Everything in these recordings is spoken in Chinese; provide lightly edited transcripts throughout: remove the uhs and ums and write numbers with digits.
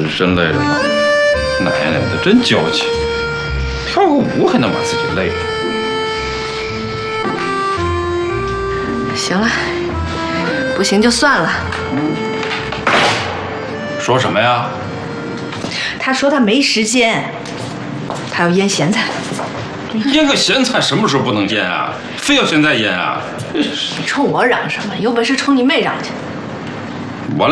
真累着呢。奶奶的，真娇气，跳个舞还能把自己累。 行了，不行就算了。 说什么呀？ 他说他没时间，他要腌咸菜。 腌个咸菜什么时候不能腌啊？非要现在腌啊？ 你冲我嚷什么？有本事冲你妹嚷去！ 我来。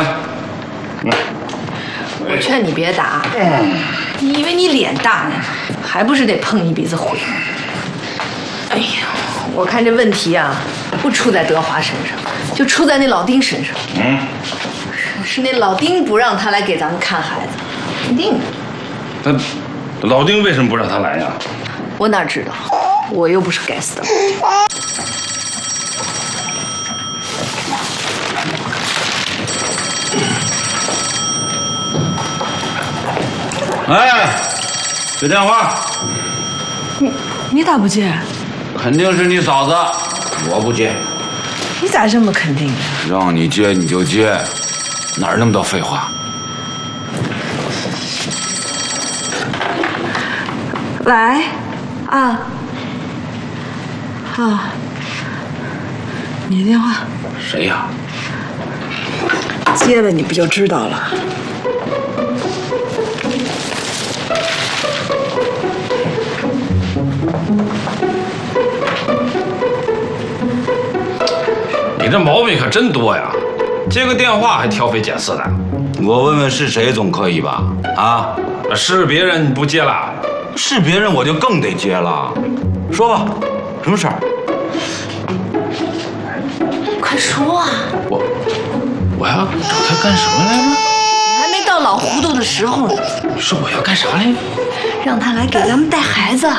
我劝你别打，你以为你脸大呢，还不是得碰一鼻子灰？哎呀，我看这问题啊，不出在德华身上，就出在那老丁身上。是那老丁不让他来给咱们看孩子，一定的。 那老丁为什么不让他来呀？ 我哪知道，我又不是该死的。 哎，接电话。 你咋不接？ 肯定是你嫂子，我不接。 你咋这么肯定呢？ 让你接你就接，哪儿那么多废话？ 喂，啊，你的电话。 谁呀？ 接了你不就知道了？ 你这毛病可真多呀！接个电话还挑肥拣瘦的。 我问问是谁总可以吧？啊， 是别人你不接了？ 是别人我就更得接了。说吧，什么事儿？ 快说啊！ 我要找他干什么来着？ 你还没到老糊涂的时候呢。 说我要干啥来着？ 让他来给咱们带孩子。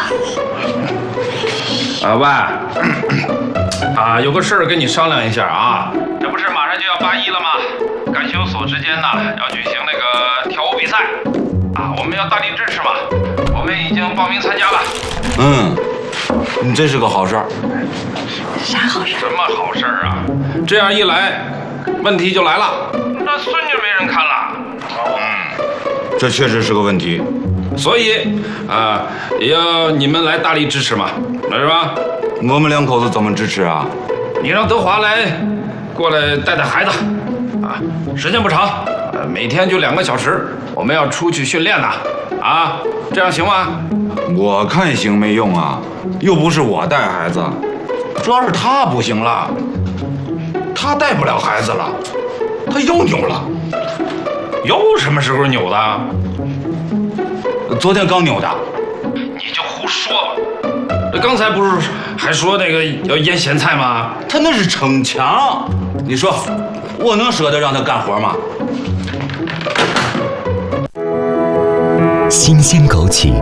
喂，有个事儿跟你商量一下啊。这不是马上就要8·1了吗？干休所之间呢要举行那个跳舞比赛啊，我们要大力支持嘛。我们已经报名参加了。 这是个好事儿。 啥好事？ 什么好事儿啊？这样一来，问题就来了，那孙女没人看了。 这确实是个问题。 所以也要你们来大力支持嘛，是吧？ 我们两口子怎么支持啊？ 你让德华过来带孩子啊，时间不长，每天就2个小时，我们要出去训练呢，啊，这样行吗？ 我看行没用啊，又不是我带孩子，主要是他不行了，他带不了孩子了，他又扭了。 又什么时候扭的？ 昨天刚扭的。 你就胡说吧！这刚才不是还说那个要腌咸菜吗？ 他那是逞强，你说我能舍得让他干活吗？ 新鲜枸杞